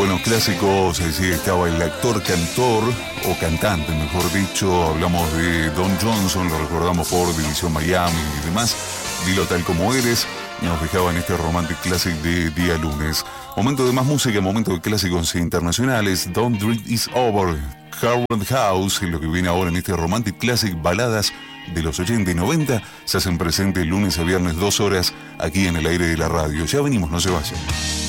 buenos clásicos. Sí, estaba el actor, cantor, o cantante, mejor dicho. Hablamos de Don Johnson, lo recordamos por División Miami y demás. Dilo tal como eres. Nos dejaba en este Romantic Classic de día lunes. Momento de más música, momento de clásicos internacionales. Don't Drink Is Over, Harvard House, lo que viene ahora en este Romantic Classic, baladas de los 80 y 90, se hacen presentes lunes a viernes 2 horas aquí en el aire de la radio. Ya venimos, no se vayan.